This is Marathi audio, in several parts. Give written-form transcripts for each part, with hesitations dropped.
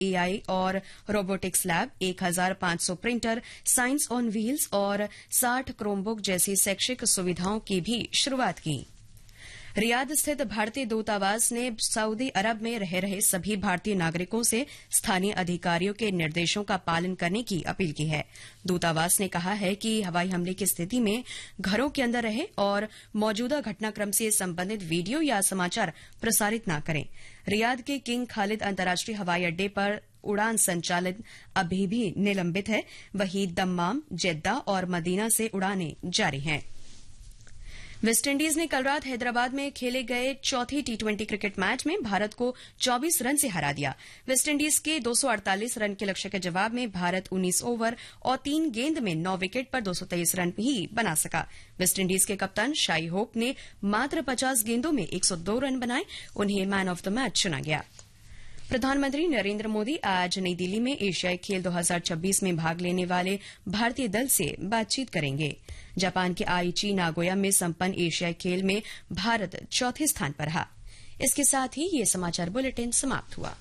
एआई और robotics lab, 1500 printer, science on wheels और 60 क्रोमबुक जैसी शैक्षिक सुविधाओं की भी शुरूआत की। रियाद स्थित भारतीय दूतावास ने सऊदी अरब में रह रहे सभी भारतीय नागरिकों से स्थानीय अधिकारियों के निर्देशों का पालन करने की अपील की है। दूतावास ने कहा है कि हवाई हमले की स्थिति में घरों के अंदर रहें और मौजूदा घटनाक्रम से संबंधित वीडियो या समाचार प्रसारित न करें। रियाद के किंग खालिद अंतर्राष्ट्रीय हवाई अड्डे पर उड़ान संचालन अभी भी निलंबित है, वहीं दम्माम, जेद्दा और मदीना से उड़ानें जारी हैं। वेस्टइंडीज ने कल रात हैदराबाद में खेले गए चौथी टी20 क्रिकेट मैच में भारत को 24 रन से हरा दिया। वेस्टइंडीज के 248 रन के लक्ष्य के जवाब में भारत 19 ओवर और 3 गेंद में 9 विकेट पर 223 रन ही बना सका। वेस्टइंडीज के कप्तान शाई होप ने मात्र 50 गेंदों में 102 रन बनाए। उन्हें मैन ऑफ द मैच चुना गया। प्रधानमंत्री नरेंद्र मोदी आज नई दिल्ली में एशियाई खेल 2026 में भाग लेने वाले भारतीय दल से बातचीत करेंगे। जापान के आईची नागोया में संपन्न एशियाई खेल में भारत चौथे स्थान पर रहा। इसके साथ ही ये समाचार बुलेटिन समाप्त हुआ।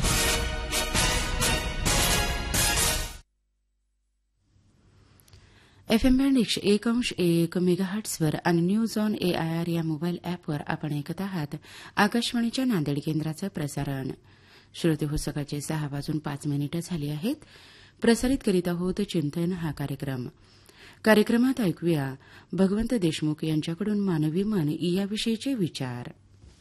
FM बँड 101.1 मेगाहर्ट्झवर आणि न्यूज ऑन एआयआर या मोबाईल अॅपवर आपण ऐकत आहात आकाशवाणीच्या नांदेड केंद्राचं प्रसारण. श्रोते हो, सकाळचे 6:05 झाली आहेत. प्रसारित करीत आहोत चिंतन हा कार्यक्रम. कार्यक्रमात ऐकूया भगवंत देशमुख यांच्याकडून मानवी मन याविषयीचे विचार.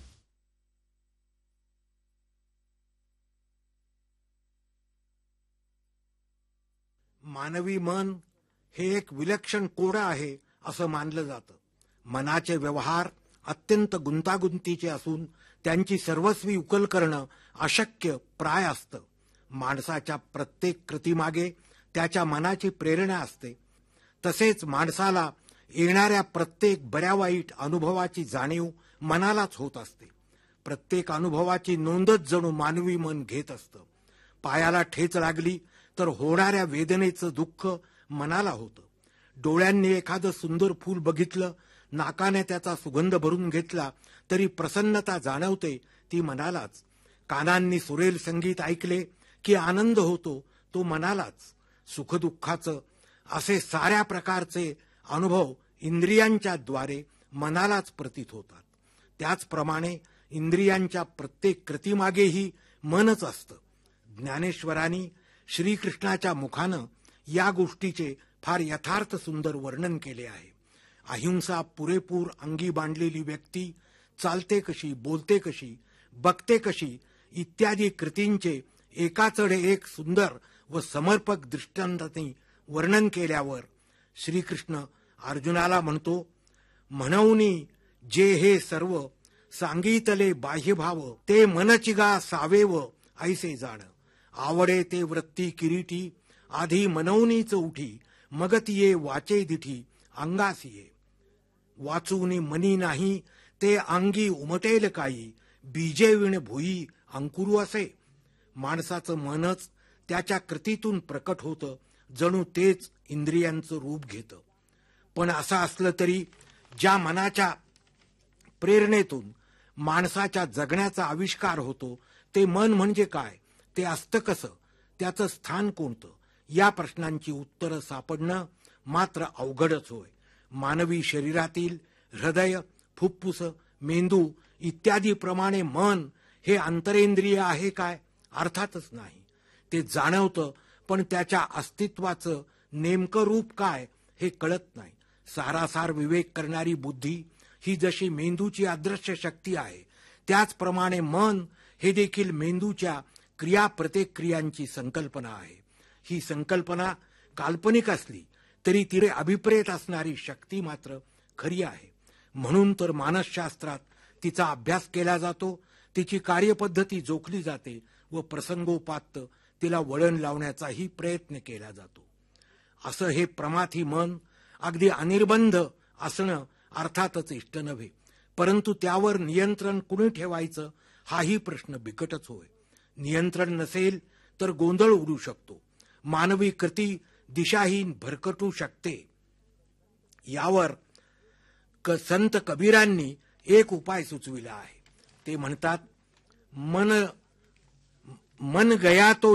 मानवी मन हे एक विलक्षण कोडं आहे असं मानलं जातं. मनाचे व्यवहार अत्यंत गुंतागुंतीचे असून त्यांची सर्वस्वी उकल करणं अशक्य प्राय असतं. माणसाच्या प्रत्येक कृतीमागे त्याच्या मनाची प्रेरणा असते. तसेच माणसाला येणाऱ्या प्रत्येक बऱ्या वाईट अनुभवाची जाणीव मनालाच होत असते. प्रत्येक अनुभवाची नोंदच जणू मानवी मन घेत असतं. पायाला ठेच लागली तर होणाऱ्या वेदनेचं दुःख मनाला होतं. डोळ्यांनी एखादं सुंदर फूल बघितलं, नाकाने त्याचा सुगंध भरून घेतला तरी प्रसन्नता जाणवते ती मनालाच. कानांनी सुरेल संगीत ऐकले की आनंद होतो तो मनालाच. सुखदुःखाचं असे साऱ्या प्रकारचे अनुभव इंद्रियांच्या द्वारे मनालाच प्रतीत होतात. त्याचप्रमाणे इंद्रियांच्या प्रत्येक कृतीमागेही मनच असतं. ज्ञानेश्वरांनी श्रीकृष्णाच्या मुखानं या गोष्टीचे फार यथार्थ सुंदर वर्णन केले आहे. अहिंसा पुरेपूर अंगी बांधलेली व्यक्ती चालते कशी, बोलते कशी, बघते कशी इत्यादी कृतींचे एकाचढ एक सुंदर व समर्पक दृष्टांतांनी वर्णन केल्यावर श्रीकृष्ण अर्जुनाला म्हणतो, म्हणूनी जे हे सर्व सांगितले बाह्यभाव ते मनचिगा सावेव ऐसे जाण. आवडे ते वृत्ती किरीटी आधी मनवनीच उठी मग तिये वाचे दिठी अंगासिये. वाचूनी मनी नाही ते अंगी उमटेल काही बीजे विण भुई अंकुरू असे. माणसाचं मनच त्याच्या कृतीतून प्रकट होतं, जणू तेच इंद्रियांचं रूप घेतं. पण असं असलं तरी ज्या मनाच्या प्रेरणेतून माणसाच्या जगण्याचा आविष्कार होतो ते मन म्हणजे काय, ते असतं कसं, त्याचं स्थान कोणतं, या प्रश्नांची उत्तरं सापडणं मात्र अवघडच होय. मानवी शरीरातील हृदय, फुफ्फुस, मेंदू इत्यादी प्रमाणे मन हे अंतरेंद्रिय आहे काय? अर्थातच नाही. ते जाणवतं पण त्याच्या अस्तित्वाचं नेमकं रूप काय हे कळत नाही. सारासार विवेक करणारी बुद्धी ही जशी मेंदूची अदृश्य शक्ती आहे, त्याचप्रमाणे मन हे देखील मेंदूच्या क्रियाप्रतिक्रियांची संकल्पना आहे. ही संकल्पना काल्पनिक असली तरी तिने अभिप्रेत असणारी शक्ती मात्र खरी आहे. म्हणून तर मानसशास्त्रात तिचा अभ्यास केला जातो, तिची कार्यपद्धती जोखली जाते व प्रसंगोपात तिला वळण लावण्याचाही प्रयत्न केला जातो. असं हे प्रमाथी मन अगदी अनिर्बंध असणं अर्थातच इष्ट नव्हे, परंतु त्यावर नियंत्रण कुणी ठेवायचं हाही प्रश्न बिकटच होय. नियंत्रण नसेल तर गोंधळ उडू शकतो, मानवी कृती दिशाहीन भरकटू शकते. यावर संत कबीरांनी एक उपाय सुचविला आहे. ते म्हणतात, मन गया तो